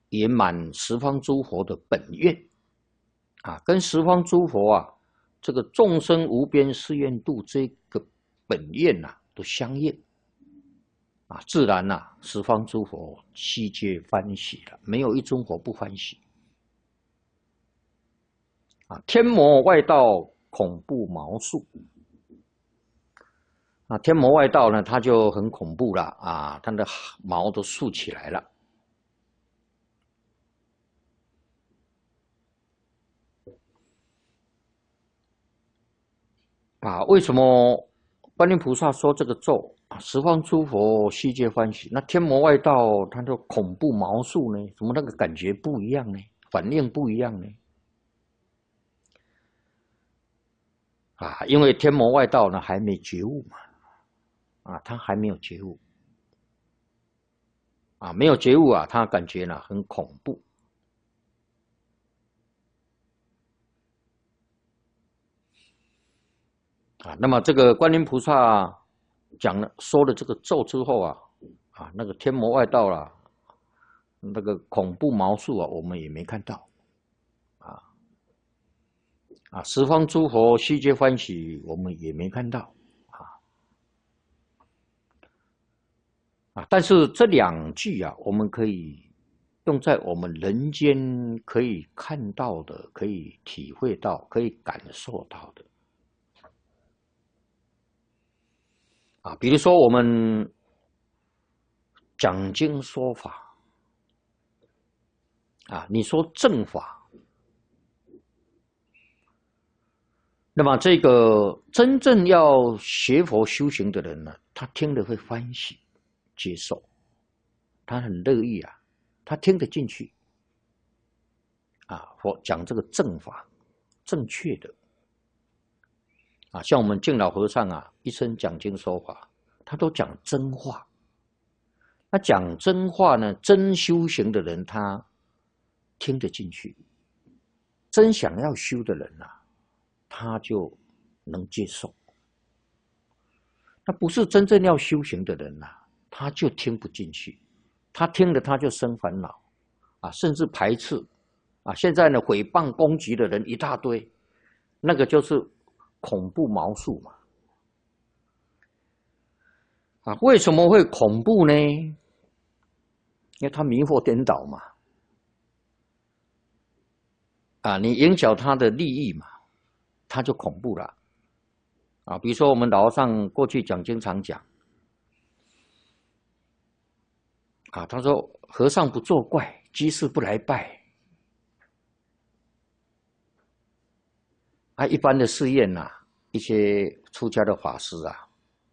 圆满十方诸佛的本愿啊，跟十方诸佛啊这个众生无边誓愿度这个本愿啊都相应啊，自然啊十方诸佛悉皆欢喜了，没有一尊佛不欢喜啊。天魔外道恐怖毛竖啊，天魔外道呢，他就很恐怖了啊，他的毛都竖起来了。啊，为什么观音菩萨说这个咒啊，十方诸佛悉皆欢喜？那天魔外道他就恐怖毛竖呢？怎么那个感觉不一样呢？反应不一样呢？啊，因为天魔外道呢还没觉悟嘛，啊，他还没有觉悟，啊，没有觉悟啊，他感觉呢很恐怖。啊，那么这个观音菩萨说了这个咒之后啊，啊，那个天魔外道啦，那个恐怖毛竖啊，我们也没看到，啊，十方诸佛悉皆欢喜，我们也没看到，啊，但是这两句啊，我们可以用在我们人间可以看到的、可以体会到、可以感受到的。啊，比如说我们讲经说法啊，你说正法，那么这个真正要学佛修行的人呢，他听了会欢喜接受，他很乐意啊，他听得进去啊。我讲这个正法，正确的啊，像我们敬老和尚啊，一生讲经说法，他都讲真话。那讲真话呢，真修行的人他听得进去，真想要修的人啊，他就能接受。那不是真正要修行的人啊，他就听不进去，他听了他就生烦恼啊，甚至排斥啊。现在呢，诽谤攻击的人一大堆，那个就是恐怖毛竖嘛。啊，为什么会恐怖呢？因为他迷惑颠倒嘛。啊，你影响他的利益嘛，他就恐怖了。啊，比如说我们老和尚过去讲经常讲，啊，他说和尚不作怪，居士不来拜。啊，一般的寺院呐，一些出家的法师啊，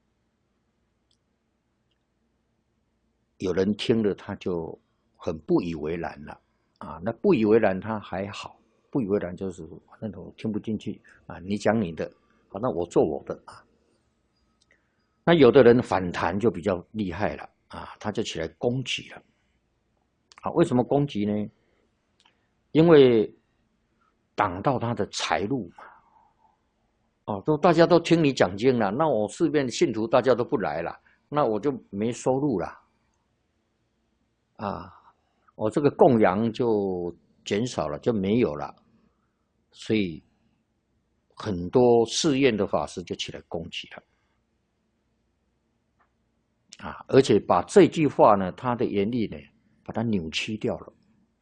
有人听了他就很不以为然了。啊，那不以为然他还好，不以为然就是那种听不进去啊，你讲你的，好，那我做我的啊。那有的人反弹就比较厉害了啊，他就起来攻击了。啊，为什么攻击呢？因为挡到他的财路嘛。哦，大家都听你讲经了，那我寺院信徒大家都不来了，那我就没收入了。啊，我这个供养就减少了，就没有了，所以很多寺院的法师就起来攻击了。啊，而且把这句话呢，它的原理呢，把它扭曲掉了。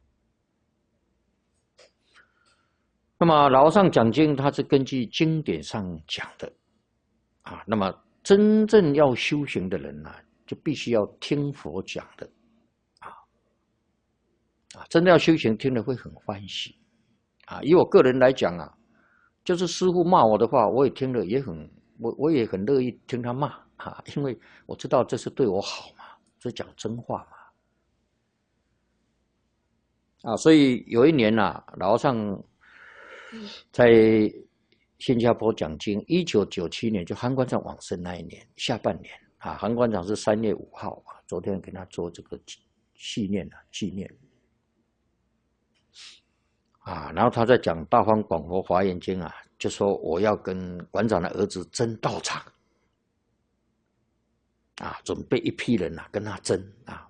那么老和尚讲经，他是根据经典上讲的，啊，那么真正要修行的人呢，就必须要听佛讲的，真的要修行，听了会很欢喜，啊，以我个人来讲啊，就是师父骂我的话，我也听了也很，我也很乐意听他骂啊，因为我知道这是对我好嘛，这讲真话嘛。啊，所以有一年啊，老和尚在新加坡讲经，1997年就韩馆长往生那一年下半年啊，韩馆长是3月5号啊，昨天给他做这个纪念啊，然后他在讲《大方广佛华严经》啊，就说我要跟馆长的儿子争道场啊，准备一批人啊跟他争啊，